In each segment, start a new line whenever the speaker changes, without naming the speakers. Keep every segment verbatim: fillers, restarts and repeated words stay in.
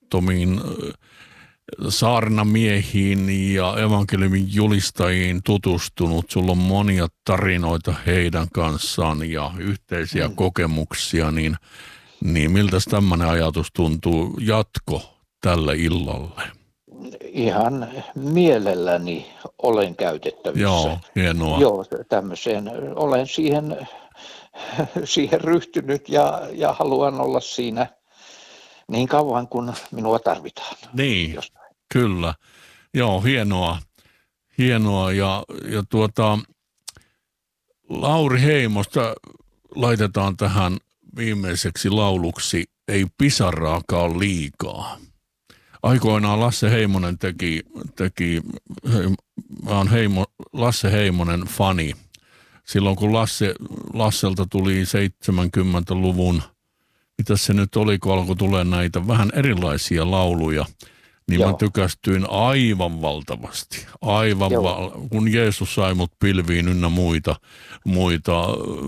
uskottomiin saarnamiehiin ja evankeliumin julistajiin tutustunut. Sulla on monia tarinoita heidän kanssaan ja yhteisiä mm. kokemuksia, niin, niin miltä tämmöinen ajatus tuntuu jatko tälle illalle?
Ihan mielelläni olen käytettävissä.
Joo, hienoa.
Joo, tämmöiseen. Olen siihen, siihen ryhtynyt ja, ja haluan olla siinä niin kauan kuin minua tarvitaan.
Niin, jostain. Kyllä. Joo, hienoa. Hienoa. Ja, ja tuota, Lauri Heimosta laitetaan tähän viimeiseksi lauluksi Ei pisaraakaan liikaa. Aikoinaan Lasse Heimonen teki, teki mä oon Heimo, Lasse Heimonen fani. Silloin kun Lasse, Lasselta tuli seitsemänkymmentäluvun, mitä se nyt oli, kun alkoi tulee näitä vähän erilaisia lauluja, niin Joo. mä tykästyin aivan valtavasti. Aivan, val- kun Jeesus sai mut pilviin ynnä muita, muita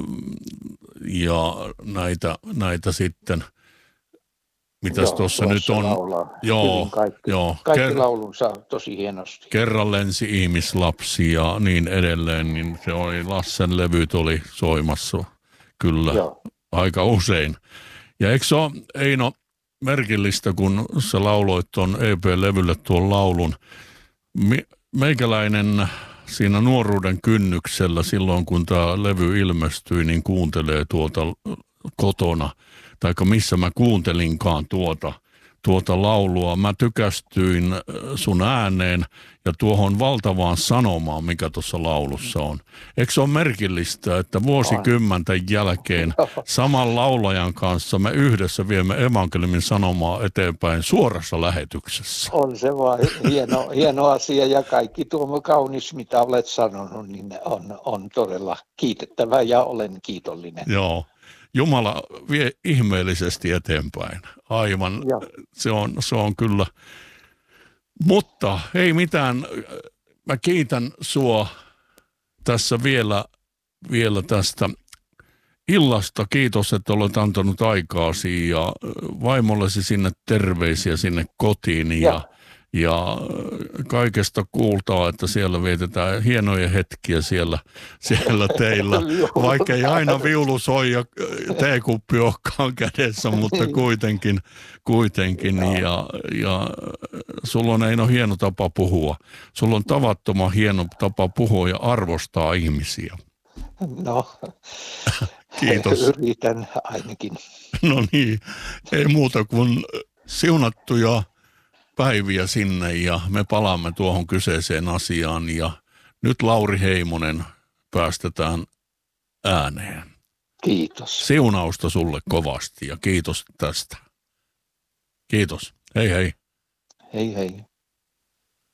ja näitä, näitä sitten. Mitäs tuossa nyt on? Joo,
kaikki,
joo.
Kaikki Ker- laulunsa tosi hienosti.
Kerran lensi ihmislapsi ja niin edelleen, niin se oli, Lassen levyt oli soimassa kyllä joo. aika usein. Ja eikö se ole, Eino, merkillistä, kun sä lauloit tuon E P-levylle tuon laulun. Meikäläinen siinä nuoruuden kynnyksellä silloin, kun tämä levy ilmestyi, niin kuuntelee tuolta kotona, taikka missä mä kuuntelinkaan tuota, tuota laulua. Mä tykästyin sun ääneen ja tuohon valtavaan sanomaan, mikä tuossa laulussa on. Eikö se ole merkillistä, että vuosikymmenten jälkeen saman laulajan kanssa me yhdessä viemme evankeliumin sanomaa eteenpäin suorassa lähetyksessä?
On se vaan hieno, hieno asia ja kaikki tuo kaunis, mitä olet sanonut, niin on, on todella kiitettävä ja olen kiitollinen.
Joo. Jumala vie ihmeellisesti eteenpäin. Aivan, se on, se on kyllä. Mutta ei mitään, mä kiitän sua tässä vielä, vielä tästä illasta. Kiitos, että olet antanut aikaasi ja vaimollesi sinne terveisiä sinne kotiin ja, ja. Ja kaikesta kuultaa, että siellä vietetään hienoja hetkiä siellä, siellä teillä. Vaikka ei aina viulu soi ja teekuppi olekaan kädessä, mutta kuitenkin. kuitenkin. Ja, ja sulla on Eino hieno tapa puhua. Sulla on tavattoman hieno tapa puhua ja arvostaa ihmisiä.
No,
kiitos.
Yritän ainakin.
No niin, ei muuta kuin siunattuja päiviä sinne ja me palaamme tuohon kyseiseen asiaan ja nyt Lauri Heimonen päästetään ääneen.
Kiitos.
Siunausta sulle kovasti ja kiitos tästä. Kiitos. Hei hei.
Hei hei.